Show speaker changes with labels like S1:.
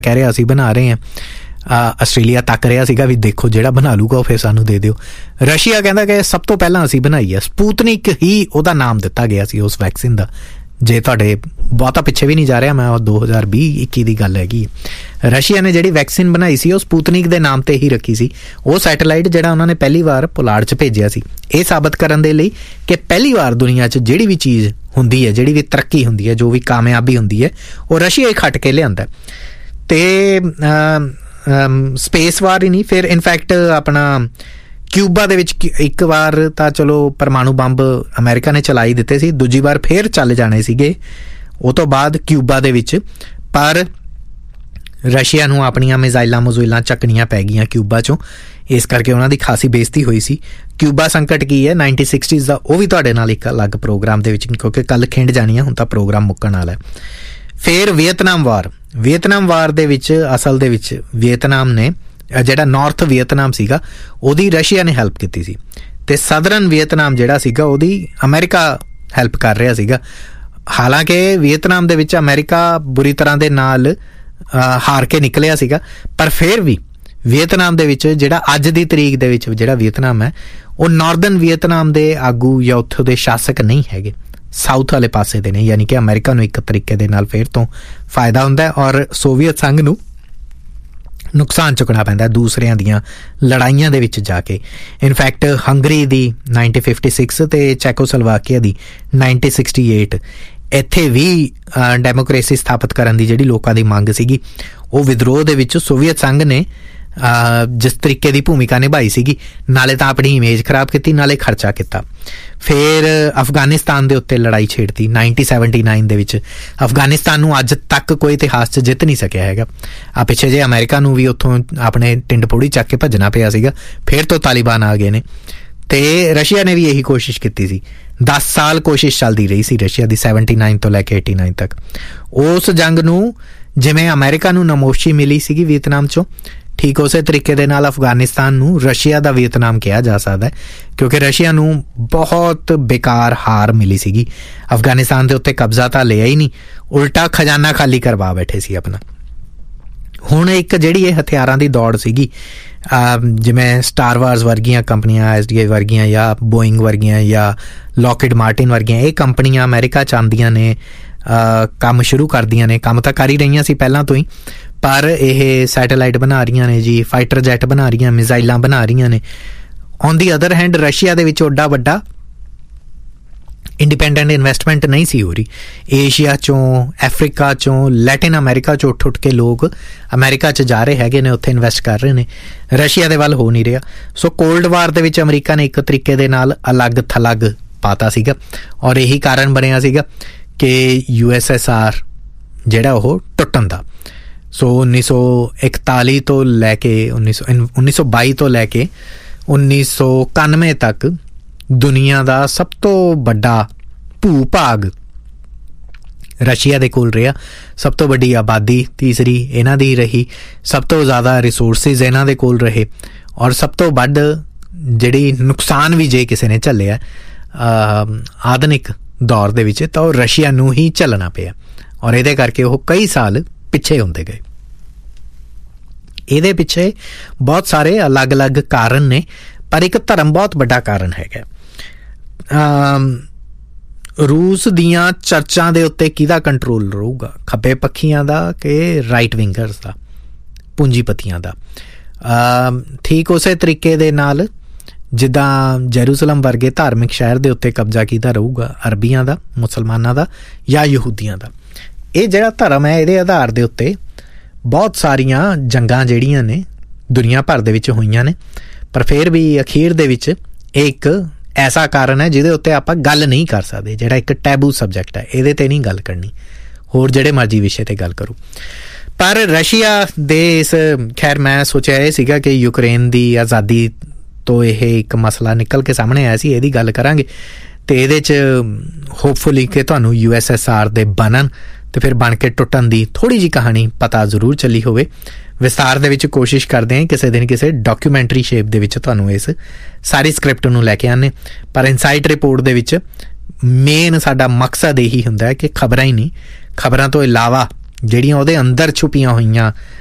S1: ਕਹਿ ਰਿਹਾ ਅਸੀਂ ਬਣਾ ਰਹੇ ਹਾਂ, ਆਸਟ੍ਰੇਲੀਆ ਤੱਕ ਰਿਹਾ ਸੀਗਾ ਵੀ ਦੇਖੋ ਜਿਹੜਾ ਬਣਾ ਲੂਗਾ ਉਹ ਫਿਰ ਸਾਨੂੰ ਦੇ ਦਿਓ। ਰਸ਼ੀਆ ਕਹਿੰਦਾ ਕਿ ਸਭ ਤੋਂ ਪਹਿਲਾਂ ਅਸੀਂ ਬਣਾਈ ਹੈ, ਸਪੂਤਨਿਕ ਹੀ ਉਹਦਾ ਨਾਮ ਦਿੱਤਾ ਗਿਆ ਸੀ ਉਸ ਵੈਕਸੀਨ ਦਾ। ਜੇ ਤੁਹਾਡੇ ਬਹੁਤਾ ਪਿੱਛੇ ਵੀ ਨਹੀਂ ਜਾ ਰਿਹਾ, ਮੈਂ ਉਹ 2020-21 ਦੀ ਗੱਲ ਹੈਗੀ। ਰਸ਼ੀਆ ਨੇ ਜਿਹੜੀ ਵੈਕਸੀਨ ਬਣਾਈ ਸੀ ਉਹ ਸਪੂਤਨਿਕ ਦੇ ਨਾਮ ਤੇ ਹੀ ਰੱਖੀ ਸੀ। ਉਹ ਸੈਟੇਲਾਈਟ ਜਿਹੜਾ ਉਹਨਾਂ ਨੇ ਪਹਿਲੀ ਵਾਰ ਪੁਲਾੜ 'ਚ ਭੇਜਿਆ ਸੀ, ਇਹ ਸਾਬਤ ਕਰਨ ਦੇ ਲਈ ਕਿ ਪਹਿਲੀ ਵਾਰ ਦੁਨੀਆ 'ਚ ਜਿਹੜੀ ਵੀ ਚੀਜ਼ ਹੁੰਦੀ ਹੈ, ਜਿਹੜੀ ਵੀ ਤਰੱਕੀ ਹੁੰਦੀ ਹੈ, ਜੋ ਵੀ ਕਾਮਯਾਬੀ ਹੁੰਦੀ ਹੈ, ਉਹ ਰਸ਼ੀਆ ਹੀ ਖੱਟ ਕੇ ਲਿਆਂਦਾ। ਤੇ ਸਪੇਸ ਵਾਰ ਹੀ ਨਹੀਂ, ਫਿਰ ਇਨਫੈਕਟ ਆਪਣਾ ਕਿਊਬਾ ਦੇ ਵਿੱਚ ਇੱਕ ਵਾਰ ਤਾਂ ਚਲੋ ਪਰਮਾਣੂ ਬੰਬ ਅਮਰੀਕਾ ਨੇ ਚਲਾ ਹੀ ਦਿੱਤੇ ਸੀ, ਦੂਜੀ ਵਾਰ ਫਿਰ ਚੱਲ ਜਾਣੇ ਸੀਗੇ ਉਹ ਤੋਂ ਬਾਅਦ ਕਿਊਬਾ ਦੇ ਵਿੱਚ। ਪਰ ਰਸ਼ੀਆ ਨੂੰ ਆਪਣੀਆਂ ਮਿਜ਼ਾਈਲਾਂ ਚੱਕਣੀਆਂ ਪੈ ਗਈਆਂ ਕਿਊਬਾ 'ਚੋਂ, ਇਸ ਕਰਕੇ ਉਹਨਾਂ ਦੀ ਖਾਸੀ ਬੇਇੱਜ਼ਤੀ ਹੋਈ ਸੀ। ਕਿਊਬਾ ਸੰਕਟ ਕੀ ਹੈ 1960s ਦਾ, ਉਹ ਵੀ ਤੁਹਾਡੇ ਨਾਲ ਇੱਕ ਅਲੱਗ ਪ੍ਰੋਗਰਾਮ ਦੇ ਵਿੱਚ, ਕਿਉਂਕਿ ਕੱਲ੍ਹ ਖਿੰਡ ਜਾਣੀ ਹੈ, ਹੁਣ ਤਾਂ ਪ੍ਰੋਗਰਾਮ ਮੁੱਕਣ ਵਾਲਾ। ਫਿਰ ਵੀਅਤਨਾਮ ਵਾਰ ਦੇ ਵਿੱਚ ਅਸਲ ਦੇ ਵਿੱਚ ਵੀਅਤਨਾਮ ਨੇ, ਜਿਹੜਾ ਨਾਰਥ ਵੀਅਤਨਾਮ ਸੀਗਾ ਉਹਦੀ ਰਸ਼ੀਆ ਨੇ ਹੈਲਪ ਕੀਤੀ ਸੀ, ਤੇ ਸਦਰਨ ਵੀਅਤਨਾਮ ਜਿਹੜਾ ਸੀਗਾ ਉਹਦੀ ਅਮਰੀਕਾ ਹੈਲਪ ਕਰ ਰਿਹਾ ਸੀਗਾ। ਹਾਲਾਂਕਿ ਵੀਅਤਨਾਮ ਦੇ ਵਿੱਚ ਅਮਰੀਕਾ ਬੁਰੀ ਤਰ੍ਹਾਂ ਦੇ ਨਾਲ ਹਾਰ ਕੇ ਨਿਕਲਿਆ ਸੀਗਾ, ਪਰ ਫਿਰ ਵੀ ਵੀਅਤਨਾਮ ਦੇ ਵਿੱਚ ਜਿਹੜਾ ਅੱਜ ਦੀ ਤਰੀਕ ਦੇ ਵਿੱਚ ਜਿਹੜਾ ਵੀਅਤਨਾਮ ਹੈ ਉਹ ਨਾਰਦਰਨ ਵੀਅਤਨਾਮ ਦੇ ਆਗੂ ਜਾਂ ਉੱਥੋਂ ਦੇ ਸ਼ਾਸਕ ਨਹੀਂ ਹੈਗੇ, ਸਾਊਥ ਵਾਲੇ ਪਾਸੇ ਦੇ ਨੇ। ਯਾਨੀ ਕਿ ਅਮਰੀਕਾ ਨੂੰ ਇੱਕ ਤਰੀਕੇ ਦੇ ਨਾਲ ਫਿਰ ਤੋਂ ਫਾਇਦਾ ਹੁੰਦਾ ਹੈ ਔਰ ਸੋਵੀਅਤ ਸੰਘ ਨੂੰ ਨੁਕਸਾਨ ਚੁੱਕਣਾ ਪੈਂਦਾ ਦੂਸਰਿਆਂ ਦੀਆਂ ਲੜਾਈਆਂ ਦੇ ਵਿੱਚ ਜਾ ਕੇ। ਇਨਫੈਕਟ ਹੰਗਰੀ ਦੀ 1956 ਤੇ ਚੈਕੋਸਲੋਵਾਕੀਆ ਦੀ 1968, ਇੱਥੇ ਵੀ ਡੈਮੋਕ੍ਰੇਸੀ ਸਥਾਪਿਤ ਕਰਨ ਦੀ ਜਿਹੜੀ ਲੋਕਾਂ ਦੀ ਮੰਗ ਸੀਗੀ, ਉਹ ਵਿਦਰੋਹ ਦੇ ਵਿੱਚ ਸੋਵੀਅਤ ਸੰਘ ਨੇ ਜਿਸ ਤਰੀਕੇ ਦੀ ਭੂਮਿਕਾ ਨਿਭਾਈ ਸੀਗੀ, ਨਾਲੇ ਤਾਂ ਆਪਣੀ ਇਮੇਜ ਖਰਾਬ ਕੀਤੀ, ਨਾਲੇ ਖਰਚਾ ਕੀਤਾ। ਫਿਰ ਅਫਗਾਨਿਸਤਾਨ ਦੇ ਉੱਤੇ ਲੜਾਈ ਛੇੜਤੀ 1979 ਦੇ ਵਿੱਚ। ਅਫਗਾਨਿਸਤਾਨ ਨੂੰ ਅੱਜ ਤੱਕ ਕੋਈ ਇਤਿਹਾਸ 'ਚ ਜਿੱਤ ਨਹੀਂ ਸਕਿਆ ਹੈਗਾ। ਪਿੱਛੇ ਜੇ ਅਮਰੀਕਾ ਨੂੰ ਵੀ ਉੱਥੋਂ ਆਪਣੇ ਟਿੰਡ ਪੋੜੀ ਚੱਕ ਕੇ ਭੱਜਣਾ ਪਿਆ ਸੀਗਾ, ਫਿਰ ਤੋਂ ਤਾਲਿਬਾਨ ਆ ਗਏ ਨੇ। ਤੇ ਰਸ਼ੀਆ ਨੇ ਵੀ ਇਹੀ ਕੋਸ਼ਿਸ਼ ਕੀਤੀ ਸੀ, 10 ਸਾਲ ਕੋਸ਼ਿਸ਼ ਚੱਲਦੀ ਰਹੀ ਸੀ ਰਸ਼ੀਆ ਦੀ, 79 ਤੋਂ ਲੈ ਕੇ 89 ਤੱਕ। ਉਸ ਜੰਗ ਨੂੰ ਜਿਵੇਂ ਅਮਰੀਕਾ ਨੂੰ ਨਮੋਸ਼ੀ ਮਿਲੀ ਸੀਗੀ ਵੀਅਤਨਾਮ 'ਚੋਂ, ਠੀਕ ਉਸੇ ਤਰੀਕੇ ਦੇ ਨਾਲ ਅਫਗਾਨਿਸਤਾਨ ਨੂੰ ਰਸ਼ੀਆ ਦਾ ਵੀਅਤਨਾਮ ਕਿਹਾ ਜਾ ਸਕਦਾ ਹੈ, ਕਿਉਂਕਿ ਰਸ਼ੀਆ ਨੂੰ ਬਹੁਤ ਬੇਕਾਰ ਹਾਰ ਮਿਲੀ ਸੀਗੀ। ਅਫਗਾਨਿਸਤਾਨ ਦੇ ਉੱਤੇ ਕਬਜ਼ਾ ਤਾਂ ਲਿਆ ਹੀ ਨਹੀਂ, ਉਲਟਾ ਖਜ਼ਾਨਾ ਖਾਲੀ ਕਰਵਾ ਬੈਠੇ ਸੀ ਆਪਣਾ। ਹੁਣ ਇੱਕ ਜਿਹੜੀ ਇਹ ਹਥਿਆਰਾਂ ਦੀ ਦੌੜ ਸੀਗੀ, ਜਿਵੇਂ ਸਟਾਰ ਵਾਰਸ ਵਰਗੀਆਂ ਕੰਪਨੀਆਂ, SDI ਵਰਗੀਆਂ ਜਾਂ ਬੋਇੰਗ ਵਰਗੀਆਂ ਜਾਂ ਲੋਕਹੀਡ ਮਾਰਟਿਨ ਵਰਗੀਆਂ, ਇਹ ਕੰਪਨੀਆਂ ਅਮਰੀਕਾ 'ਚ ਆਉਂਦੀਆਂ ਨੇ, ਕੰਮ ਸ਼ੁਰੂ ਕਰਦੀਆਂ ਨੇ, ਕੰਮ ਤਾਂ ਕਰ ਹੀ ਰਹੀਆਂ ਸੀ ਪਹਿਲਾਂ ਤੋਂ ਹੀ, ਪਰ ਇਹ ਸੈਟੇਲਾਈਟ ਬਣਾ ਰਹੀਆਂ ਨੇ ਜੀ, ਫਾਈਟਰ ਜੈਟ ਬਣਾ ਰਹੀਆਂ, ਮਿਜ਼ਾਈਲਾਂ ਬਣਾ ਰਹੀਆਂ ਨੇ। On the other hand Russia ਦੇ ਵਿੱਚ ਓਡਾ ਵੱਡਾ ਇੰਡੀਪੈਂਡੈਂਟ ਇਨਵੈਸਟਮੈਂਟ ਨਹੀਂ ਸੀ ਹੋ ਰਹੀ। ਏਸ਼ੀਆ 'ਚੋਂ, ਅਫਰੀਕਾ 'ਚੋਂ, ਲੈਟਿਨ ਅਮਰੀਕਾ 'ਚੋਂ ਉੱਠ ਕੇ ਲੋਕ ਅਮਰੀਕਾ 'ਚ ਜਾ ਰਹੇ ਹੈਗੇ ਨੇ, ਉੱਥੇ ਇਨਵੈਸਟ ਕਰ ਰਹੇ ਨੇ। ਰਸ਼ੀਆ ਦੇ ਵੱਲ ਹੋ ਨਹੀਂ ਰਿਹਾ। ਸੋ ਕੋਲਡ ਵਾਰ ਦੇ ਵਿੱਚ ਅਮਰੀਕਾ ਨੇ ਇੱਕ ਤਰੀਕੇ ਦੇ ਨਾਲ ਅਲੱਗ ਥਲੱਗ ਪਾਤਾ ਸੀਗਾ, ਔਰ ਇਹੀ ਕਾਰਨ ਬਣਿਆ ਸੀਗਾ ਕਿ USSR ਜਿਹੜਾ ਉਹ ਟੁੱਟਣ ਦਾ। ਸੋ 1941 ਤੋਂ ਲੈ ਕੇ 1922 ਤੋਂ ਲੈ ਕੇ 1991 ਤੱਕ ਦੁਨੀਆ ਦਾ ਸਭ ਤੋਂ ਵੱਡਾ ਭੂ-ਭਾਗ ਰਸ਼ੀਆ ਦੇ ਕੋਲ ਰਿਹਾ। ਸਭ ਤੋਂ ਵੱਡੀ ਆਬਾਦੀ ਤੀਸਰੀ ਇਹਨਾਂ ਦੀ ਰਹੀ, ਸਭ ਤੋਂ ਜ਼ਿਆਦਾ ਰਿਸੋਰਸਿਸ ਇਹਨਾਂ ਦੇ ਕੋਲ ਰਹੇ, ਔਰ ਸਭ ਤੋਂ ਵੱਧ ਜਿਹੜੀ ਨੁਕਸਾਨ ਵੀ ਜੇ ਕਿਸੇ ਨੇ ਝੱਲਿਆ ਆਧੁਨਿਕ ਦੌਰ ਦੇ ਵਿੱਚ, ਤਾਂ ਉਹ ਰਸ਼ੀਆ ਨੂੰ ਹੀ ਝੱਲਣਾ ਪਿਆ, ਔਰ ਇਹਦੇ ਕਰਕੇ ਉਹ ਕਈ ਸਾਲ ਪਿੱਛੇ ਹੁੰਦੇ ਗਏ। ਇਹਦੇ ਪਿੱਛੇ ਬਹੁਤ ਸਾਰੇ ਅਲੱਗ-ਅਲੱਗ ਕਾਰਨ ਨੇ, ਪਰ ਇੱਕ ਧਰਮ ਬਹੁਤ ਵੱਡਾ ਕਾਰਨ ਹੈਗਾ। ਰੂਸ ਦੀਆਂ ਚਰਚਾਂ ਦੇ ਉੱਤੇ ਕਿਹਦਾ ਕੰਟਰੋਲ ਰਹੂਗਾ, ਖੱਬੇ ਪੱਖੀਆਂ ਦਾ ਕਿ ਰਾਈਟ ਵਿੰਗਰਸ ਦਾ, ਪੂੰਜੀਪਤੀਆਂ ਦਾ। ਠੀਕ ਉਸੇ ਤਰੀਕੇ ਦੇ ਨਾਲ ਜਿੱਦਾਂ ਜੈਰੂਸਲਮ ਵਰਗੇ ਧਾਰਮਿਕ ਸ਼ਹਿਰ ਦੇ ਉੱਤੇ ਕਬਜ਼ਾ ਕਿਹਦਾ ਰਹੂਗਾ, ਅਰਬੀਆਂ ਦਾ, ਮੁਸਲਮਾਨਾਂ ਦਾ ਜਾਂ ਯਹੂਦੀਆਂ ਦਾ। ਇਹ ਜਿਹੜਾ ਧਰਮ ਹੈ, ਇਹਦੇ ਆਧਾਰ ਦੇ ਉੱਤੇ ਬਹੁਤ ਸਾਰੀਆਂ ਜੰਗਾਂ ਜਿਹੜੀਆਂ ਨੇ ਦੁਨੀਆ ਭਰ ਦੇ ਵਿੱਚ ਹੋਈਆਂ ਨੇ, ਪਰ ਫਿਰ ਵੀ ਅਖੀਰ ਦੇ ਵਿੱਚ ਇਹ ਇੱਕ ਐਸਾ ਕਾਰਨ ਹੈ ਜਿਹਦੇ ਉੱਤੇ ਆਪਾਂ ਗੱਲ ਨਹੀਂ ਕਰ ਸਕਦੇ, ਜਿਹੜਾ ਇੱਕ ਟੈਬੂ ਸਬਜੈਕਟ ਹੈ, ਇਹਦੇ ਤੇ ਨਹੀਂ ਗੱਲ ਕਰਨੀ, ਹੋਰ ਜਿਹੜੇ ਮਰਜ਼ੀ ਵਿਸ਼ੇ ਤੇ ਗੱਲ ਕਰੋ। ਪਰ ਰਸ਼ੀਆ ਦੇ ਇਸ, ਖੈਰ ਮੈਂ ਸੋਚਿਆ ਇਹ ਸੀਗਾ ਕਿ ਯੂਕਰੇਨ ਦੀ ਆਜ਼ਾਦੀ ਤੋਂ ਇਹ ਇੱਕ ਮਸਲਾ ਨਿਕਲ ਕੇ ਸਾਹਮਣੇ ਆਇਆ ਸੀ, ਇਹਦੀ ਗੱਲ ਕਰਾਂਗੇ, ਤੇ ਇਹਦੇ 'ਚ ਹੋਪਫੁਲੀ ਕਿ ਤੁਹਾਨੂੰ USSR ਦੇ ਬਣਨ ਤੇ ਫਿਰ ਬਣ ਕੇ ਟੁੱਟਣ ਦੀ ਥੋੜ੍ਹੀ ਜਿਹੀ ਕਹਾਣੀ ਪਤਾ ਜ਼ਰੂਰ ਚੱਲੀ ਹੋਵੇ। ਵਿਸਤਾਰ ਦੇ ਵਿੱਚ ਕੋਸ਼ਿਸ਼ ਕਰਦੇ ਹਾਂ ਕਿਸੇ ਦਿਨ ਕਿਸੇ ਡਾਕੂਮੈਂਟਰੀ ਸ਼ੇਪ ਦੇ ਵਿੱਚ ਤੁਹਾਨੂੰ ਇਸ ਸਾਰੀ ਸਕ੍ਰਿਪਟ ਨੂੰ ਲੈ ਕੇ ਆਉਂਦੇ, ਪਰ ਇਨਸਾਈਟ ਰਿਪੋਰਟ ਦੇ ਵਿੱਚ ਮੇਨ ਸਾਡਾ ਮਕਸਦ ਇਹੀ ਹੁੰਦਾ ਹੈ ਕਿ ਖਬਰਾਂ ਹੀ ਨਹੀਂ, ਖਬਰਾਂ ਤੋਂ ਇਲਾਵਾ ਜਿਹੜੀਆਂ ਉਹਦੇ ਅੰਦਰ ਛੁਪੀਆਂ ਹੋਈਆਂ